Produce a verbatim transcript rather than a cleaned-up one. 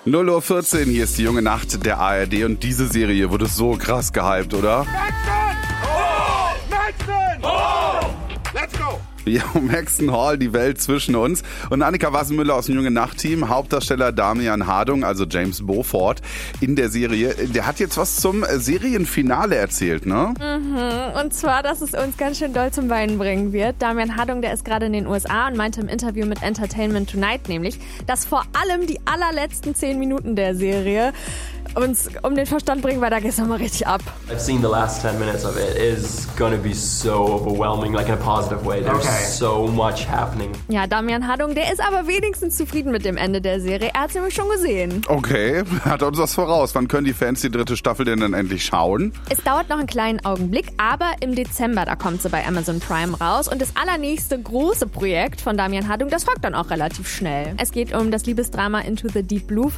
null Uhr vierzehn, hier ist die junge Nacht der A R D und diese Serie wurde so krass gehypt, oder? Hall! Maxton! Hall! Let's go! Ja, Maxton Hall, die Welt zwischen uns. Und Annika Wassenmüller aus dem Junge Nacht-Team, Hauptdarsteller Damian Hardung, also James Beaufort, in der Serie. Der hat jetzt was zum Serienfinale erzählt, ne? Mhm. Und zwar, dass es uns ganz schön doll zum Weinen bringen wird. Damian Hardung, der ist gerade in den U S A und meinte im Interview mit Entertainment Tonight nämlich, dass vor allem die allerletzten zehn Minuten der Serie uns um den Verstand bringen, weil da geht's nochmal richtig ab. I've seen the last ten minutes of it. It is gonna be so overwhelming, like in a positive way. There's okay. so much happening. Ja, Damian Hardung, der ist aber wenigstens zufrieden mit dem Ende der Serie. Er hat's nämlich schon gesehen. Okay, hat uns was voraus. Wann können die Fans die dritte Staffel denn dann endlich schauen? Es dauert noch einen kleinen Augenblick, aber im Dezember, da kommt sie bei Amazon Prime raus. Und das allernächste große Projekt von Damian Hardung, das folgt dann auch relativ schnell. Es geht um das Liebesdrama Into the Deep Blue